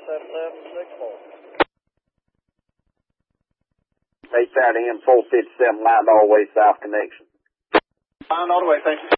Base out M457, line all the way south connection. Line all the way, thank you.